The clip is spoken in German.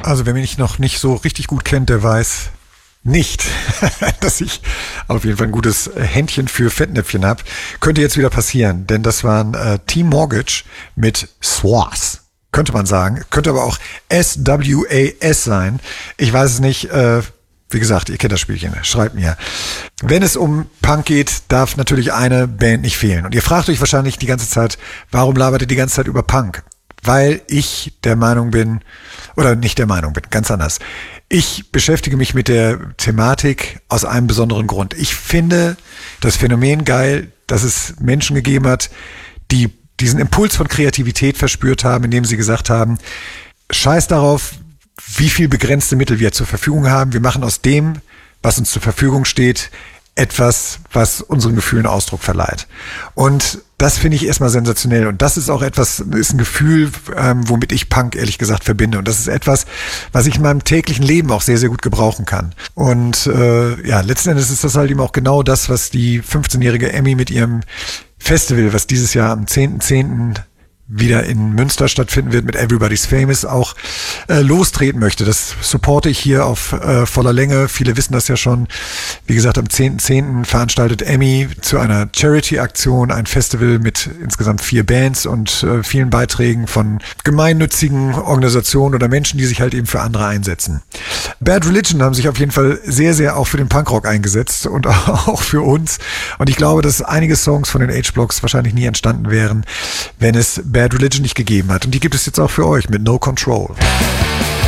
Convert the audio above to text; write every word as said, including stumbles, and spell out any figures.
Also wer mich noch nicht so richtig gut kennt, der weiß nicht, dass ich auf jeden Fall ein gutes Händchen für Fettnäpfchen habe. Könnte jetzt wieder passieren, denn das waren äh, Team Mortgage mit Swas. Könnte man sagen. Könnte aber auch S W A S sein. Ich weiß es nicht. Äh, wie gesagt, ihr kennt das Spielchen. Schreibt mir. Wenn es um Punk geht, darf natürlich eine Band nicht fehlen. Und ihr fragt euch wahrscheinlich die ganze Zeit, warum labert ihr die ganze Zeit über Punk? Weil ich der Meinung bin, oder nicht der Meinung bin, ganz anders. Ich beschäftige mich mit der Thematik aus einem besonderen Grund. Ich finde das Phänomen geil, dass es Menschen gegeben hat, die diesen Impuls von Kreativität verspürt haben, indem sie gesagt haben, scheiß darauf, wie viel begrenzte Mittel wir zur Verfügung haben. Wir machen aus dem, was uns zur Verfügung steht, etwas, was unseren Gefühlen Ausdruck verleiht. Und das finde ich erstmal sensationell. Und das ist auch etwas, ist ein Gefühl, ähm, womit ich Punk ehrlich gesagt verbinde. Und das ist etwas, was ich in meinem täglichen Leben auch sehr, sehr gut gebrauchen kann. Und äh, ja, letzten Endes ist das halt eben auch genau das, was die fünfzehnjährige Emmy mit ihrem Festival, was dieses Jahr am zehnten zehnten wieder in Münster stattfinden wird, mit Everybody's Famous auch äh, lostreten möchte. Das supporte ich hier auf äh, voller Länge. Viele wissen das ja schon. Wie gesagt, am zehnten zehnten veranstaltet Emmy zu einer Charity-Aktion ein Festival mit insgesamt vier Bands und äh, vielen Beiträgen von gemeinnützigen Organisationen oder Menschen, die sich halt eben für andere einsetzen. Bad Religion haben sich auf jeden Fall sehr, sehr auch für den Punkrock eingesetzt und auch für uns. Und ich glaube, dass einige Songs von den H-Blocks wahrscheinlich nie entstanden wären, wenn es Bad Religion nicht gegeben hat. Und die gibt es jetzt auch für euch mit No Control.